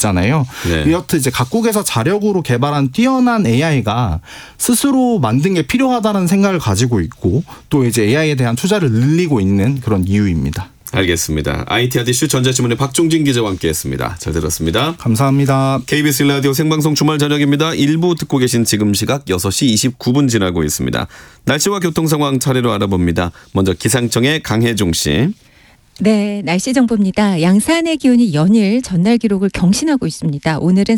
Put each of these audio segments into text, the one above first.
있잖아요. 네. 이렇듯 이제 각국에서 자력으로 개발한 뛰어난 AI가 스스로 만든 게 필요하다는 생각을 가지고 있고 또 이제 AI에 대한 투자를 늘리고 있는 그런 이유입니다. 알겠습니다. IT 아디슈 전자신문의 박종진 기자와 함께했습니다. 잘 들었습니다. 감사합니다. KBS 라디오 생방송 주말 저녁입니다. 1부 듣고 계신 지금 시각 6시 29분 지나고 있습니다. 날씨와 교통 상황 차례로 알아봅니다. 먼저 기상청의 강혜종 씨. 네, 날씨 정보입니다. 양산의 기온이 연일 전날 기록을 경신하고 있습니다. 오늘은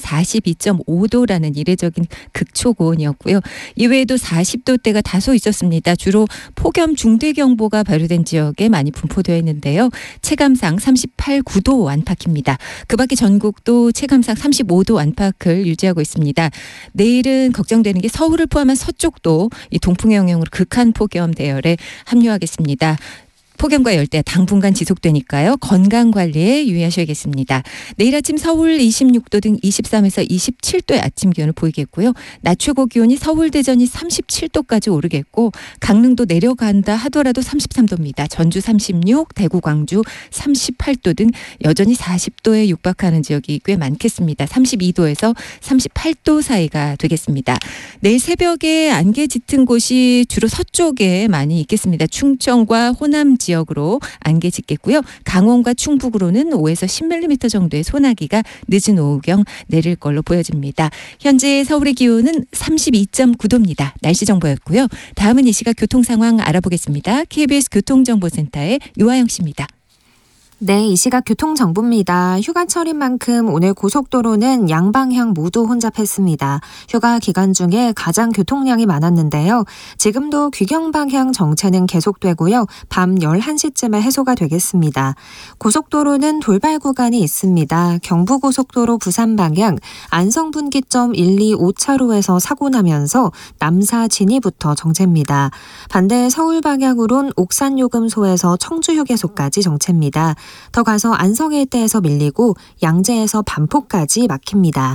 42.5도라는 이례적인 극초고온이었고요. 이외에도 40도대가 다소 있었습니다. 주로 폭염 중대경보가 발효된 지역에 많이 분포되어 있는데요. 체감상 38, 9도 안팎입니다. 그 밖에 전국도 체감상 35도 안팎을 유지하고 있습니다. 내일은 걱정되는 게 서울을 포함한 서쪽도 이 동풍의 영향으로 극한 폭염 대열에 합류하겠습니다. 폭염과 열대 당분간 지속되니까요. 건강관리에 유의하셔야겠습니다. 내일 아침 서울 26도 등 23에서 27도의 아침 기온을 보이겠고요. 낮 최고 기온이 서울 대전이 37도까지 오르겠고 강릉도 내려간다 하더라도 33도입니다. 전주 36, 대구 광주 38도 등 여전히 40도에 육박하는 지역이 꽤 많겠습니다. 32도에서 38도 사이가 되겠습니다. 내일 새벽에 안개 짙은 곳이 주로 서쪽에 많이 있겠습니다. 충청과 호남 지역으로 안개 짙겠고요. 강원과 충북으로는 5에서 10mm 정도의 소나기가 늦은 오후경 내릴 걸로 보여집니다. 현재 서울의 기온은 32.9도입니다. 날씨 정보였고요. 다음은 이 시각 교통 상황 알아보겠습니다. KBS 교통정보센터의 유아영 씨입니다. 네, 이 시각 교통정보입니다. 휴가철인 만큼 오늘 고속도로는 양방향 모두 혼잡했습니다. 휴가 기간 중에 가장 교통량이 많았는데요. 지금도 귀경 방향 정체는 계속되고요. 밤 11시쯤에 해소가 되겠습니다. 고속도로는 돌발 구간이 있습니다. 경부고속도로 부산 방향 안성분기점 1, 2, 5차로에서 사고 나면서 남사 진이부터 정체입니다. 반대 서울 방향으론 옥산요금소에서 청주휴게소까지 정체입니다. 더 가서 안성 일대에서 밀리고 양재에서 반포까지 막힙니다.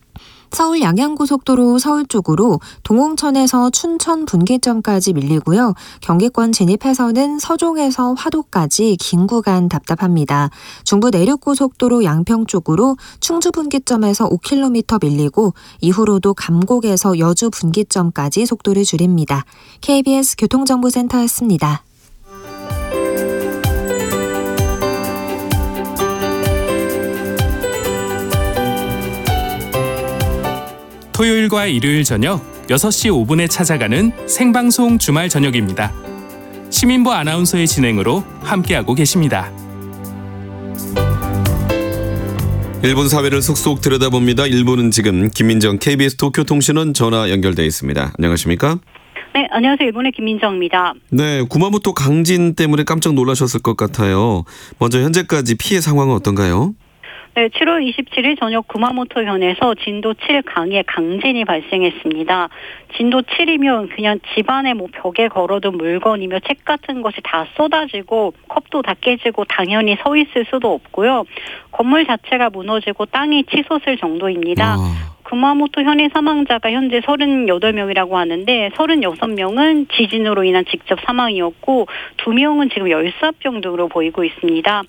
서울 양양고속도로 서울 쪽으로 동홍천에서 춘천 분기점까지 밀리고요. 경기권 진입해서는 서종에서 화도까지 긴 구간 답답합니다. 중부 내륙고속도로 양평 쪽으로 충주 분기점에서 5km 밀리고 이후로도 감곡에서 여주 분기점까지 속도를 줄입니다. KBS 교통정보센터였습니다. 토요일과 일요일 저녁 6시 5분에 찾아가는 생방송 주말 저녁입니다. 시민보 아나운서의 진행으로 함께하고 계십니다. 1분 사회를 속속 들여다봅니다. 1부는 지금 김민정 KBS 도쿄통신원 전화 연결돼 있습니다. 안녕하십니까? 네, 안녕하세요. 일본의 김민정입니다. 네, 구마모토 강진 때문에 깜짝 놀라셨을 것 같아요. 먼저 현재까지 피해 상황은 어떤가요? 네, 7월 27일 저녁 구마모토 현에서 진도 7 강의 강진이 발생했습니다. 진도 7이면 그냥 집안에 뭐 벽에 걸어둔 물건이며 책 같은 것이 다 쏟아지고 컵도 다 깨지고 당연히 서 있을 수도 없고요. 건물 자체가 무너지고 땅이 치솟을 정도입니다. 구마모토 현의 사망자가 현재 38명이라고 하는데 36명은 지진으로 인한 직접 사망이었고 2명은 지금 열사병 등으로 보이고 있습니다.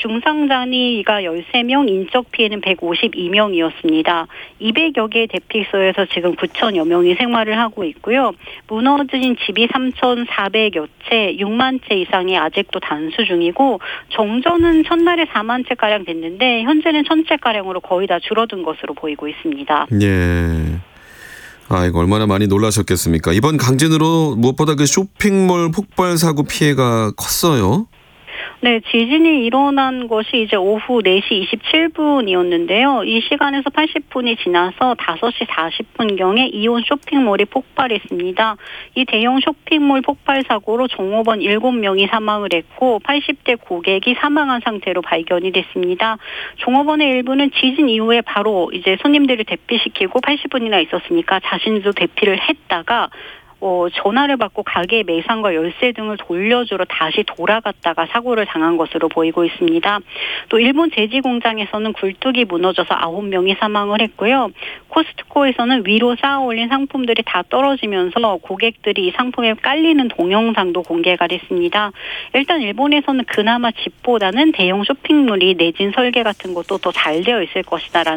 중상자가 13명, 인적 피해는 152명이었습니다. 200여 개의 대피소에서 지금 9천여 명이 생활을 하고 있고요. 무너진 집이 3,400여 채, 6만 채 이상이 아직도 단수 중이고 정전은 첫날에 4만 채가량 됐는데 현재는 1,000채가량으로 거의 다 줄어든 것으로 보이고 있습니다. 예. 이거 얼마나 많이 놀라셨겠습니까? 이번 강진으로 무엇보다 그 쇼핑몰 폭발 사고 피해가 컸어요. 네, 지진이 일어난 것이 이제 오후 4시 27분이었는데요. 이 시간에서 80분이 지나서 5시 40분경에 이온 쇼핑몰이 폭발했습니다. 이 대형 쇼핑몰 폭발 사고로 종업원 7명이 사망을 했고 80대 고객이 사망한 상태로 발견이 됐습니다. 종업원의 일부는 지진 이후에 바로 이제 손님들을 대피시키고 80분이나 있었으니까 자신도 대피를 했다가 전화를 받고 가게 매상과 열쇠 등을 돌려주러 다시 돌아갔다가 사고를 당한 것으로 보이고 있습니다. 또 일본 제지 공장에서는 굴뚝이 무너져서 9명이 사망을 했고요. 코스트코에서는 위로 쌓아올린 상품들이 다 떨어지면서 고객들이 이 상품에 깔리는 동영상도 공개가 됐습니다. 일단 일본에서는 그나마 집보다는 대형 쇼핑몰이 내진 설계 같은 것도 더 잘 되어 있을 것이다라는